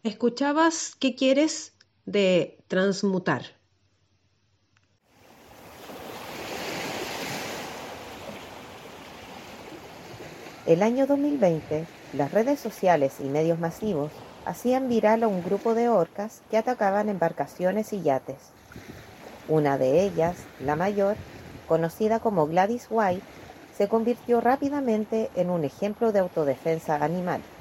Escuchabas ¿Qué quieres? De Transmutar. El año 2020, las redes sociales y medios masivos hacían viral a un grupo de orcas que atacaban embarcaciones y yates. Una de ellas, la mayor, conocida como Gladys White, se convirtió rápidamente en un ejemplo de autodefensa animal.